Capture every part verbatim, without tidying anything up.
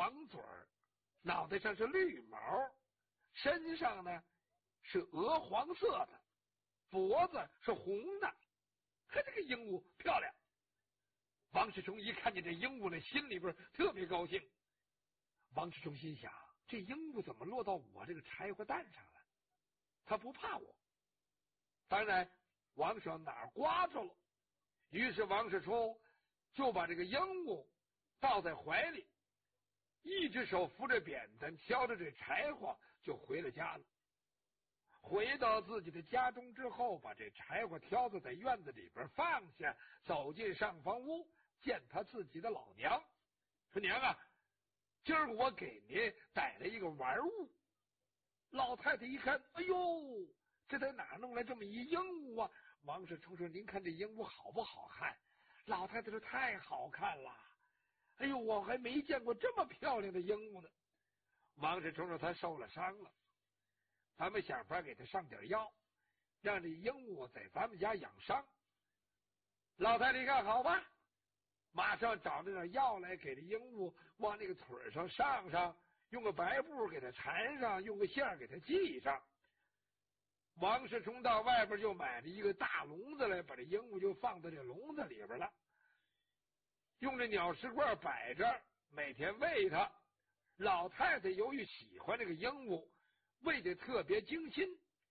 黄嘴儿，脑袋上是绿毛，身上呢是鹅黄色的，脖子是红的。呵，这个鹦鹉漂亮。王世充一看见这鹦鹉呢，心里边特别高兴。王世充心想，这鹦鹉怎么落到我这个柴火蛋上了？他不怕我。当然王世哪儿刮着了，于是王世充就把这个鹦鹉抱在怀里，一只手扶着扁担，挑着这柴火就回了家了。回到自己的家中之后，把这柴火挑子在院子里边放下，走进上房屋，见他自己的老娘，说：“娘啊，今儿我给您带来一个玩物。”老太太一看，哎呦，这在哪弄来这么一鹦鹉啊？王世充说：“您看这鹦鹉好不好看？”老太太说：“太好看了，哎呦，我还没见过这么漂亮的鹦鹉呢。”王世充说：“他受了伤了，咱们想法给他上点药，让这鹦鹉在咱们家养伤。”老太太一看，好吧，马上找那点药来，给这鹦鹉往那个腿上上上，用个白布给它缠上，用个线给它系上。王世充到外边就买了一个大笼子来，把这鹦鹉就放在这笼子里边了，用这鸟食罐摆着，每天喂它。老太太由于喜欢这个鹦鹉，喂得特别精心。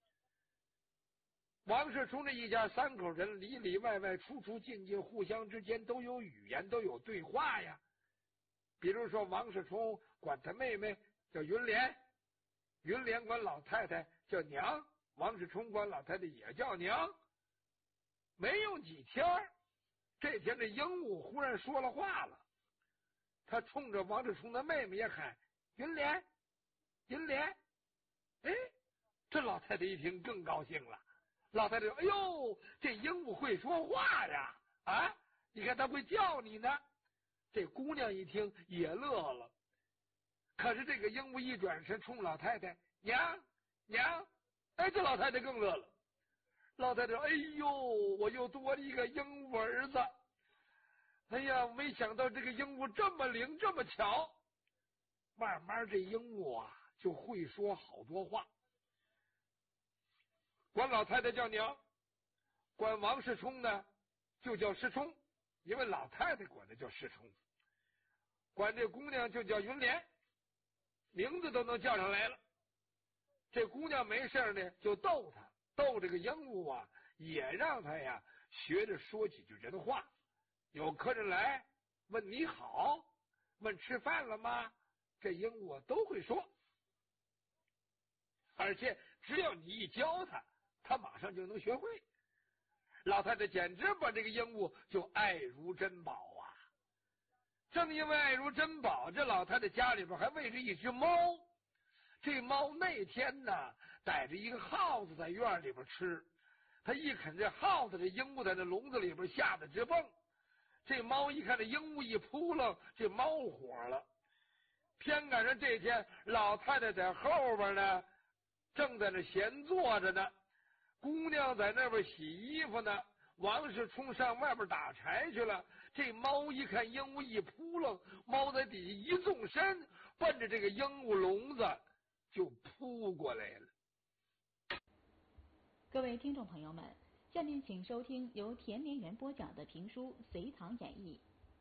王世充这一家三口人里里外外出出进进，互相之间都有语言，都有对话呀。比如说王世充管他妹妹叫云莲，云莲管老太太叫娘，王世充管老太太也叫娘。没用几天，这天这鹦鹉忽然说了话了，他冲着王世充的妹妹也喊：“云莲，云莲。”哎，这老太太一听更高兴了。老太太说：“哎呦，这鹦鹉会说话呀！啊，你看它会叫你呢。”这姑娘一听也乐了。可是这个鹦鹉一转身冲老太太：“娘娘！”哎，这老太太更乐了。老太太说：“哎呦，我又多了一个鹦鹉儿子！哎呀，没想到这个鹦鹉这么灵，这么巧。”慢慢这鹦鹉啊就会说好多话。管老太太叫娘，管王世充呢就叫世充，因为老太太管他叫世充。管这姑娘就叫云莲，名字都能叫上来了。这姑娘没事呢就逗他，逗这个鹦鹉啊，也让他呀学着说几句人话。有客人来问你好，问吃饭了吗，这鹦鹉都会说。而且只要你一教他，他马上就能学会。老太太简直把这个鹦鹉就爱如珍宝啊！正因为爱如珍宝，这老太太家里边还喂着一只猫。这猫那天呢逮着一个耗子在院里边吃，他一啃这耗子，这鹦鹉在这笼子里边吓得直蹦。这猫一看这鹦鹉一扑棱，这猫火了。偏赶上这天老太太在后边呢，正在那闲坐着呢，姑娘在那边洗衣服呢，王世充上外边打柴去了。这猫一看鹦鹉一扑棱，猫在底下一纵身，奔着这个鹦鹉笼子就扑过来了。 各位听众朋友们，下面请收听由田连元播讲的评书《隋唐演义》。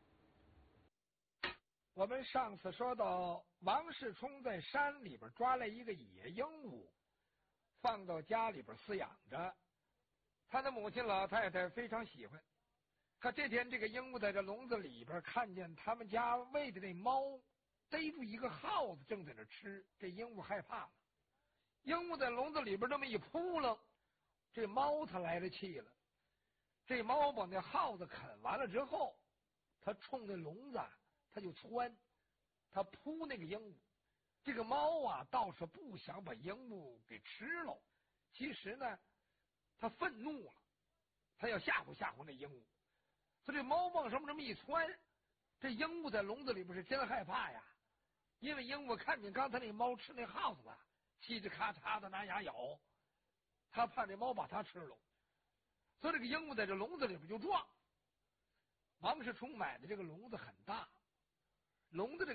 我们上次说到，王世充在山里边抓来一个野鹦鹉，放到家里边饲养着。他的母亲老太太非常喜欢。可这天这个鹦鹉在这笼子里边看见他们家喂的那猫逮住一个耗子正在那吃，这鹦鹉害怕了。鹦鹉在笼子里边这么一扑棱，这猫它来了气了。这猫把那耗子啃完了之后，它冲那笼子它就窜，它扑那个鹦鹉。这个猫啊倒是不想把鹦鹉给吃了，其实呢它愤怒了，它要吓唬吓唬那鹦鹉。所以这猫往上这么一窜，这鹦鹉在笼子里边是真害怕呀，因为鹦鹉看见刚才那猫吃那耗子了，叽叽咔嚓的拿牙咬，他怕这猫把它吃了。所以这个鹦鹉在这笼子里边就撞。王世充买的这个笼子很大，笼子这